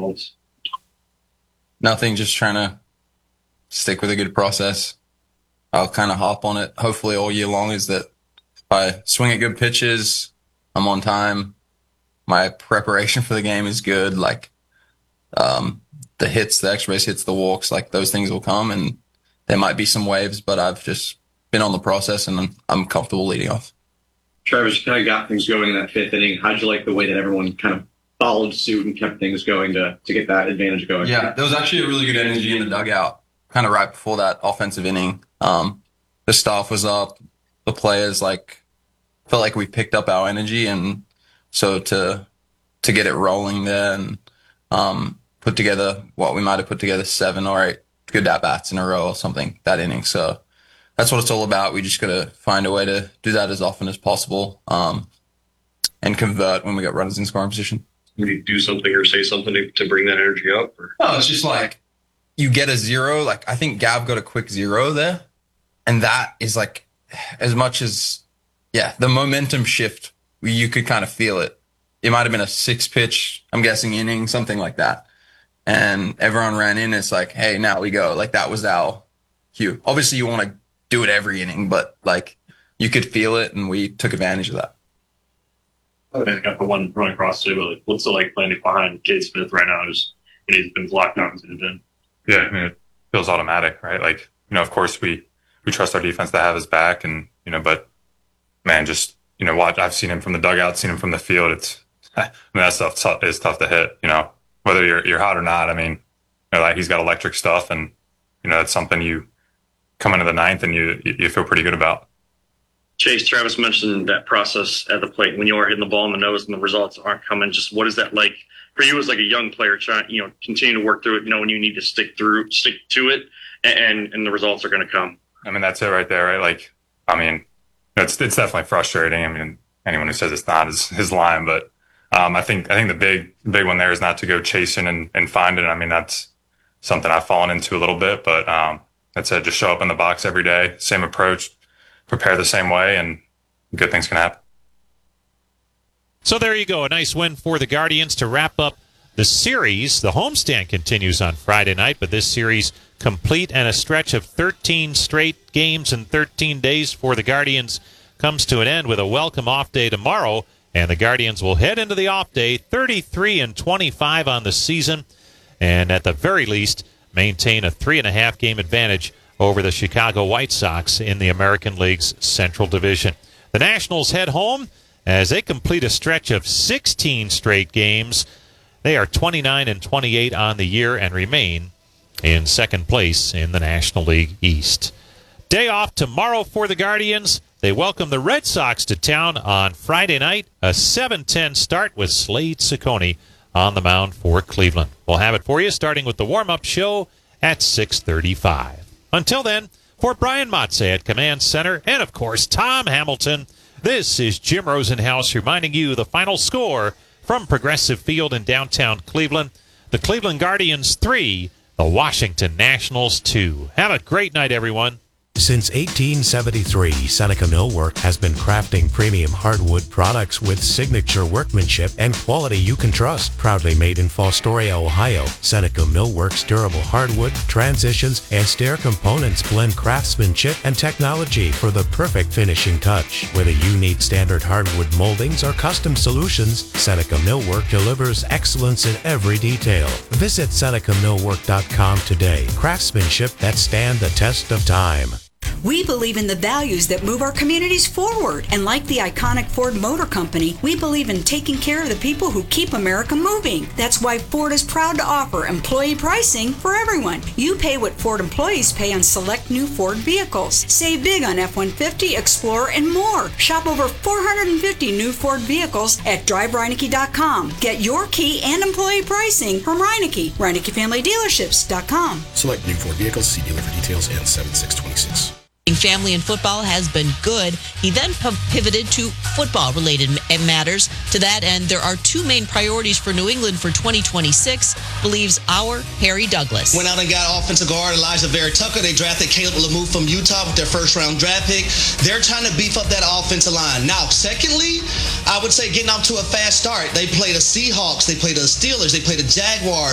results? Nothing, just trying to stick with a good process. I'll kind of hop on it, hopefully all year long, is that if I swing at good pitches, I'm on time, my preparation for the game is good, like the hits, the extra base hits, the walks, like those things will come, and there might be some waves, but I've just been on the process and I'm comfortable leading off. Travis, you kind of got things going in that fifth inning. How'd you like the way that everyone kind of followed suit and kept things going to get that advantage going? Yeah, there was actually a really good energy in the dugout kind of right before that offensive inning. The staff was up, the players felt like we picked up our energy, and so to get it rolling there and put together what we might have put together 7 or 8 good at-bats in a row or something that inning. So that's what it's all about. We just got to find a way to do that as often as possible and convert when we got runners in scoring position. Would you do something or say something to bring that energy up? Or? No, it's just like you get a 0. Like I think Gav got a quick 0 there. And that is like as much as, the momentum shift, you could kind of feel it. It might have been a 6-pitch, I'm guessing, inning, something like that. And everyone ran in. It's like, hey, now we go. Like that was our cue. Obviously, you want to do it every inning, but like you could feel it, and we took advantage of that. I got the one running across too, but what's it like playing behind Cade Smith right now? He's been locked down to the bin. Yeah, I mean, it feels automatic, right? Like, of course we trust our defense to have his back, and but man, just watch. I've seen him from the dugout, seen him from the field. That stuff is tough to hit. Whether you're hot or not. I mean, like he's got electric stuff, and that's something you come into the ninth and you feel pretty good about. Chase, Travis mentioned that process at the plate when you are hitting the ball in the nose and the results aren't coming. Just what is that like for you as like a young player trying, continue to work through it, knowing you need to stick to it, and the results are going to come. I mean, that's it right there, right? Like, I mean, it's definitely frustrating. I mean, anyone who says it's not is lying, but I think the big one there is not to go chasing and find it. I mean, that's something I've fallen into a little bit, but that's it. Just show up in the box every day, same approach, prepare the same way, and good things can happen. So there you go. A nice win for the Guardians to wrap up the series. The homestand continues on Friday night, but this series complete, and a stretch of 13 straight games in 13 days for the Guardians comes to an end with a welcome off day tomorrow, and the Guardians will head into the off day 33-25 on the season, and at the very least maintain a 3.5 game advantage over the Chicago White Sox in the American League's Central Division. The Nationals head home as they complete a stretch of 16 straight games. They are 29-28 on the year and remain in second place in the National League East. Day off tomorrow for the Guardians. They welcome the Red Sox to town on Friday night, a 7:10 start with Slade Ciccone on the mound for Cleveland. We'll have it for you starting with the warm-up show at 6:35. Until then, for Brian Motze at Command Center and, of course, Tom Hamilton, this is Jim Rosenhaus reminding you the final score from Progressive Field in downtown Cleveland. The Cleveland Guardians 3, the Washington Nationals 2. Have a great night, everyone. Since 1873, Seneca Millwork has been crafting premium hardwood products with signature workmanship and quality you can trust. Proudly made in Fostoria, Ohio, Seneca Millwork's durable hardwood, transitions, and stair components blend craftsmanship and technology for the perfect finishing touch. Whether you need standard hardwood moldings or custom solutions, Seneca Millwork delivers excellence in every detail. Visit SenecaMillwork.com today. Craftsmanship that stand the test of time. We believe in the values that move our communities forward. And like the iconic Ford Motor Company, we believe in taking care of the people who keep America moving. That's why Ford is proud to offer employee pricing for everyone. You pay what Ford employees pay on select new Ford vehicles. Save big on F-150, Explorer, and more. Shop over 450 new Ford vehicles at DriveReineke.com. Get your key and employee pricing from Reineke. ReinekeFamilyDealerships.com. Select new Ford vehicles. See dealer for details and 7626. Family and football has been good. He then pivoted to football-related matters. To that end, there are two main priorities for New England for 2026, believes our Harry Douglas. Went out and got offensive guard Elijah Vera Tucker. They drafted Caleb Lamou from Utah with their first-round draft pick. They're trying to beef up that offensive line. Now, secondly, I would say getting off to a fast start. They played the Seahawks. They played the Steelers. They played the Jaguars.